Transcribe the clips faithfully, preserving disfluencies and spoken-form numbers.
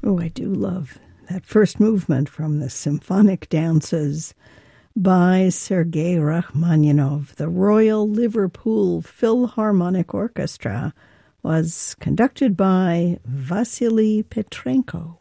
Oh, I do love that first movement from the Symphonic Dances by Sergei Rachmaninoff. The Royal Liverpool Philharmonic Orchestra was conducted by Vasily Petrenko.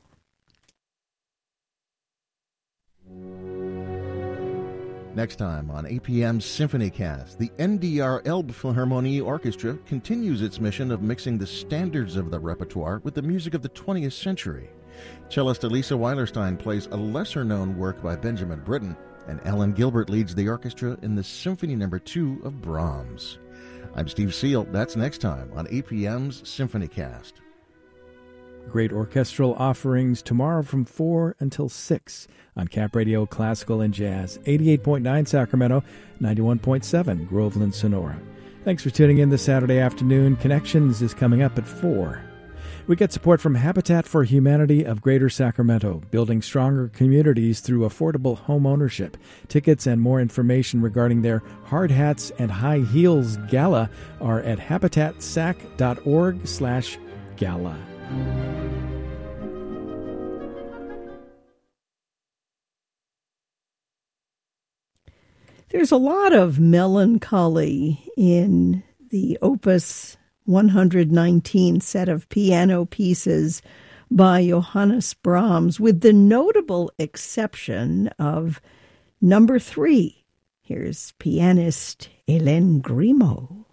Next time on A P M's SymphonyCast, the N D R Elbphilharmonie Orchestra continues its mission of mixing the standards of the repertoire with the music of the twentieth century. Cellist Elisa Weilerstein plays a lesser-known work by Benjamin Britten, and Alan Gilbert leads the orchestra in the Symphony Number Two of Brahms. I'm Steve Seal. That's next time on A P M's SymphonyCast. Great orchestral offerings tomorrow from four until six on Cap Radio Classical and Jazz, eighty-eight point nine Sacramento, ninety-one point seven Groveland, Sonora. Thanks for tuning in this Saturday afternoon. Connections is coming up at four. We get support from Habitat for Humanity of Greater Sacramento, building stronger communities through affordable home ownership. Tickets and more information regarding their Hard Hats and High Heels Gala are at habitatsac.org slash gala. There's a lot of melancholy in the Opus one hundred nineteen set of piano pieces by Johannes Brahms, with the notable exception of number three. Here's pianist Hélène Grimaud.